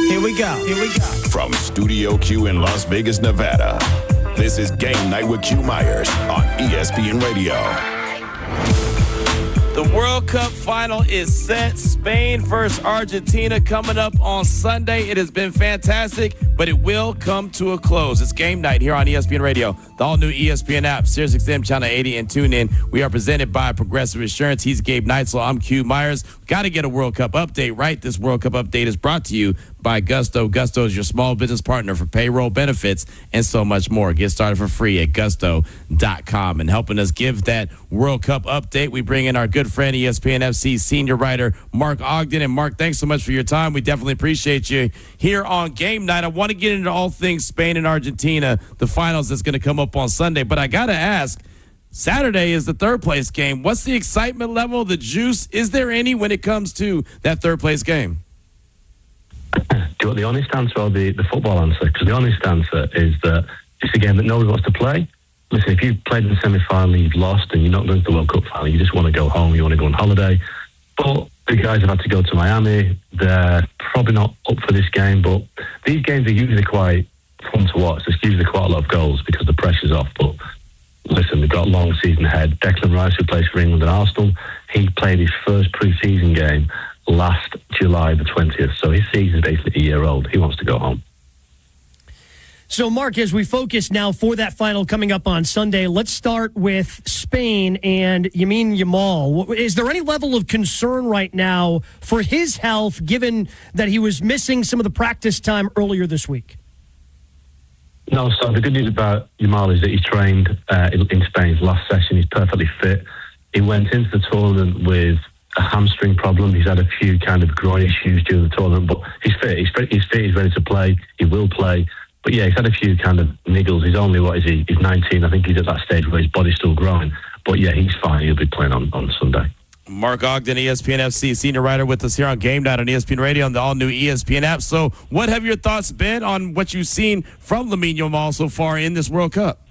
Here we go. From Studio Q in Las Vegas, Nevada, this is Game Night with Q Myers on ESPN Radio. The World Cup final is set. Spain versus Argentina coming up on Sunday. It has been fantastic, but it will come to a close. It's Game Night here on ESPN Radio, the all-new ESPN app, SiriusXM Channel 80, and TuneIn. We are presented by Progressive Insurance. He's Gabe Neitzel. I'm Q Myers. Got to get a World Cup update, right? This World Cup update is brought to you by Gusto. Gusto is your small business partner for payroll, benefits, and so much more. Get started for free at gusto.com. And helping us give that World Cup update, we bring in our good friend, ESPN FC senior writer, Mark Ogden. And Mark, thanks so much for your time. We definitely appreciate you here on Game Night. I want to get into all things Spain and Argentina, the finals that's going to come up on Sunday. But I got to ask, Saturday is the third place game. What's the excitement level, the juice? Is there any when it comes to that third place game? Do you want the honest answer or the football answer? Because the honest answer is that it's a game that nobody wants to play. Listen, if you've played in the semi-final, you've lost, and you're not going to the World Cup final, you just want to go home, you want to go on holiday. But the guys have had to go to Miami. They're probably not up for this game, but these games are usually quite fun to watch. There's usually quite a lot of goals because the pressure's off. But listen, they've got a long season ahead. Declan Rice, who plays for England and Arsenal, he played his first pre-season game last July the 20th. So his season's basically a year old. He wants to go home. So, Mark, as we focus now for that final coming up on Sunday, let's start with Spain and Lamine Yamal. Is there any level of concern right now for his health, given that he was missing some of the practice time earlier this week? No, so the good news about Yamal is that he trained in Spain's last session. He's perfectly fit. He went into the tournament with a hamstring problem. He's had a few kind of groin issues during the tournament, but he's fit. He's fit. He's ready to play. He will play. But yeah, he's had a few kind of niggles. He's only, he's 19. I think he's at that stage where his body's still growing. But yeah, he's fine. He'll be playing on Sunday. Mark Ogden, ESPN FC senior writer with us here on Game Night on ESPN Radio on the all-new ESPN app. So what have your thoughts been on what you've seen from Lamine Yamal so far in this World Cup?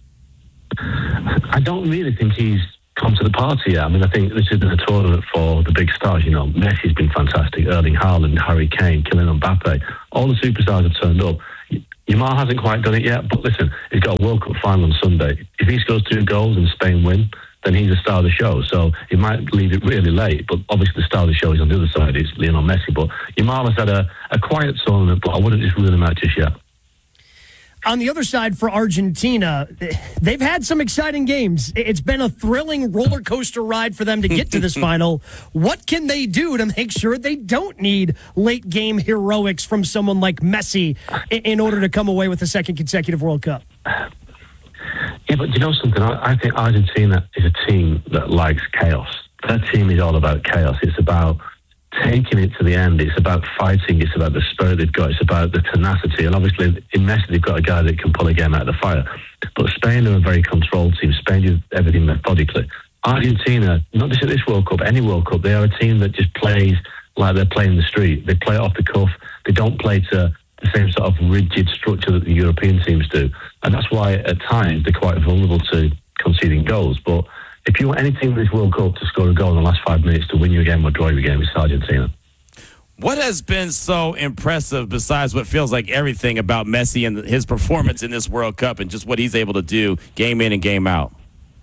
I don't really think he's come to the party yet. I mean, I think this has been a tournament for the big stars. You know, Messi's been fantastic. Erling Haaland, Harry Kane, Kylian Mbappe. All the superstars have turned up. Yamal hasn't quite done it yet, but listen, he's got a World Cup final on Sunday. If he scores 2 goals and Spain win, then he's the star of the show. So he might leave it really late, but obviously the star of the show is on the other side. It's Lionel Messi. But Yamal has had a quiet tournament, but I wouldn't just rule him out just yet. On the other side for Argentina, they've had some exciting games. It's been a thrilling roller coaster ride for them to get to this final. What can they do to make sure they don't need late game heroics from someone like Messi in order to come away with a second consecutive World Cup? Yeah, but do you know something? I think Argentina is a team that likes chaos. Their team is all about chaos. It's about taking it to the end. It's about fighting. It's about the spirit they've got. It's about the tenacity. And obviously, in Messi, they've got a guy that can pull a game out of the fire. But Spain are a very controlled team. Spain do everything methodically. Argentina, not just at this World Cup, any World Cup, they are a team that just plays like they're playing the street. They play off the cuff. They don't play to the same sort of rigid structure that the European teams do. And that's why, at times, they're quite vulnerable to conceding goals. But if you want any team in this World Cup to score a goal in the last 5 minutes to win you a game or draw you a game, it's Argentina. What has been so impressive, besides what feels like everything about Messi and his performance in this World Cup and just what he's able to do game in and game out?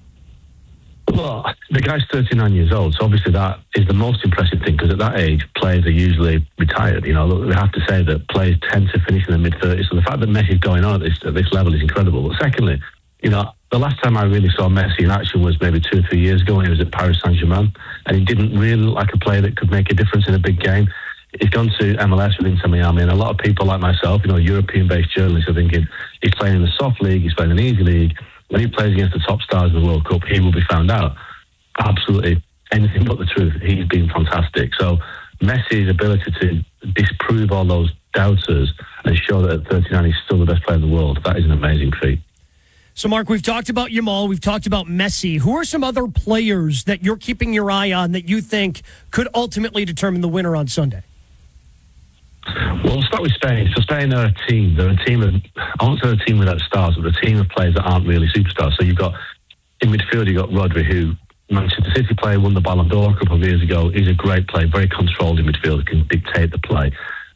Well, the guy's 39 years old, so obviously that is the most impressive thing, because at that age, players are usually retired. You know, we have to say that players tend to finish in the mid-30s, so the fact that Messi's going on at this level is incredible. But secondly, you know, the last time I really saw Messi in action was maybe 2 or 3 years ago when he was at Paris Saint-Germain, and he didn't really look like a player that could make a difference in a big game. He's gone to MLS with Inter Miami, and a lot of people like myself, you know, European-based journalists, are thinking he's playing in the soft league, he's playing in the easy league. When he plays against the top stars of the World Cup, he will be found out. Absolutely anything but the truth. He's been fantastic. So Messi's ability to disprove all those doubters and show that at 39 he's still the best player in the world, that is an amazing feat. So, Mark, we've talked about Yamal, we've talked about Messi. Who are some other players that you're keeping your eye on that you think could ultimately determine the winner on Sunday? Well, we'll start with Spain. So Spain are a team. They're a team of, I won't say a team without stars, but a team of players that aren't really superstars. So you've got, in midfield, you've got Rodri, who Manchester City player, won the Ballon d'Or a couple of years ago. He's a great player, very controlled in midfield, can dictate the play.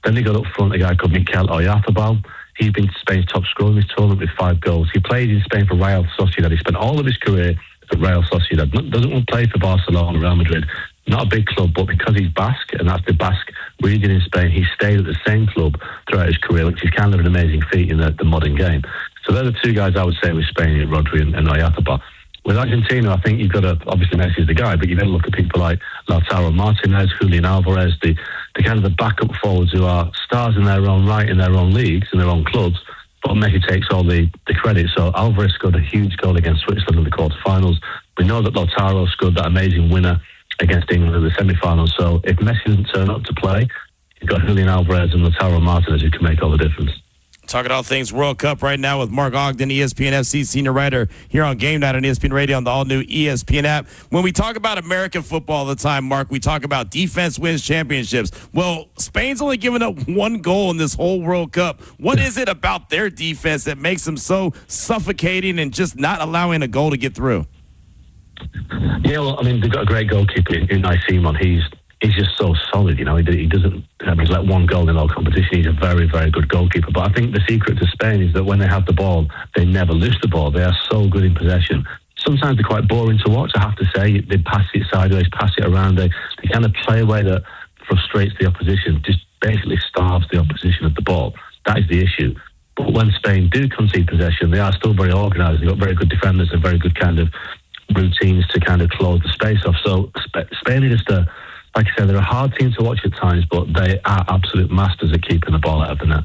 Then they got up front a guy called Mikel Oyarzabal. He's been Spain's top scorer in this tournament with 5 goals. He played in Spain for Real Sociedad. He spent all of his career at Real Sociedad. Doesn't want to play for Barcelona, Real Madrid. Not a big club, but because he's Basque, and that's the Basque region in Spain, he stayed at the same club throughout his career, which is kind of an amazing feat in the modern game. So they're the 2 guys I would say with Spain, Rodri and Oyarzabal. With Argentina, I think you've got to, obviously Messi's the guy, but you've got to look at people like Lautaro Martinez, Julian Alvarez, the kind of the backup forwards who are stars in their own right, in their own leagues, in their own clubs, but Messi takes all the credit. So Alvarez scored a huge goal against Switzerland in the quarterfinals. We know that Lautaro scored that amazing winner against England in the semi-finals. So if Messi doesn't turn up to play, you've got Julian Alvarez and Lautaro Martinez who can make all the difference. Talking all things World Cup right now with Mark Ogden, ESPN FC senior writer here on Game Night on ESPN Radio on the all-new ESPN app. When we talk about American football all the time, Mark, we talk about defense wins championships. Well, Spain's only given up 1 goal in this whole World Cup. What is it about their defense that makes them so suffocating and just not allowing a goal to get through? Yeah, well, I mean, they've got a great goalkeeper in Unai Simon. He's just so solid, you know. He doesn't let 1 goal in all competition. He's a very, very good goalkeeper. But I think the secret to Spain is that when they have the ball, they never lose the ball. They are so good in possession. Sometimes they're quite boring to watch, I have to say. They pass it sideways, pass it around. They kind of play a way that frustrates the opposition, just basically starves the opposition of the ball. That is the issue. But when Spain do concede possession, they are still very organised. They've got very good defenders and very good kind of routines to kind of close the space off. So Spain is just like I said, they're a hard team to watch at times, but they are absolute masters at keeping the ball out of the net.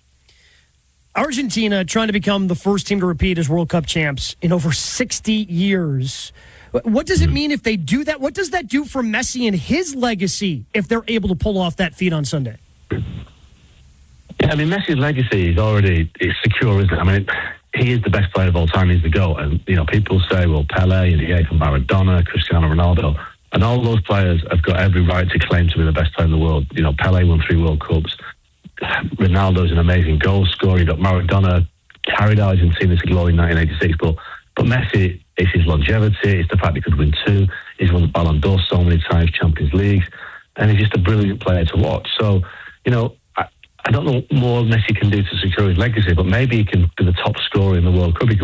Argentina trying to become the first team to repeat as World Cup champs in over 60 years. What does it mean if they do that? What does that do for Messi and his legacy if they're able to pull off that feat on Sunday? Yeah, I mean, Messi's legacy is secure, isn't it? I mean, he is the best player of all time. He's the GOAT. And, you know, people say, well, Pele, and Diego Maradona, Cristiano Ronaldo, and all those players have got every right to claim to be the best player in the world. You know, Pele won 3 World Cups. Ronaldo's an amazing goal scorer. You got Maradona carried Argentina to glory in 1986. But Messi, it's his longevity. It's the fact he could win 2. He's won the Ballon d'Or so many times, Champions League. And he's just a brilliant player to watch. So, you know, I don't know what more Messi can do to secure his legacy, but maybe he can be the top scorer in the World Cup.